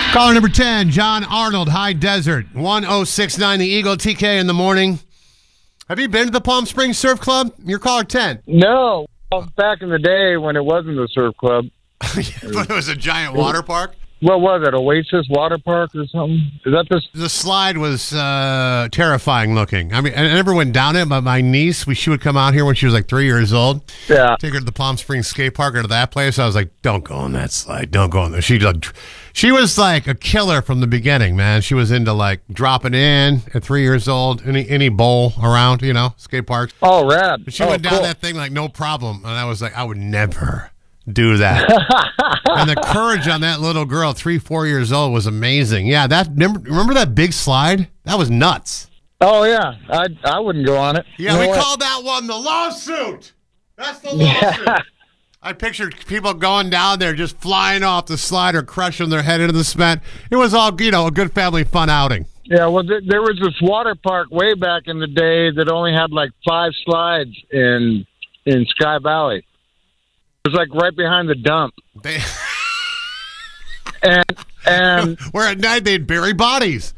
Caller number 10, John Arnold, High Desert, 1069 The Eagle, TK in the morning. Have you been to the Palm Springs Surf Club? You're caller 10. No. Well, back in the day when it wasn't a surf club. But it was a giant water park? What was it, Oasis Water Park or something? Is that this? The slide was terrifying looking. I mean, I never went down it, but my niece, she would come out here when she was like 3 years old. Yeah. Take her to the Palm Springs skate park or to that place. I was like, don't go on that slide. Don't go on there. She was like a killer from the beginning, man. She was into like dropping in at 3 years old, any bowl around, skate parks. Oh, rad. But she went down that thing like no problem. And I was like, I would never do that. And the courage on that little girl, 3-4 years old, was amazing. Yeah, remember that big slide? That was nuts. Oh, yeah. I wouldn't go on it. Yeah, we called that one the lawsuit. That's the lawsuit. Yeah. I pictured people going down there just flying off the slide or crushing their head into the cement. It was all, a good family fun outing. Yeah, well, there was this water park way back in the day that only had like 5 slides in Sky Valley. It was like right behind the dump. And where at night they'd bury bodies.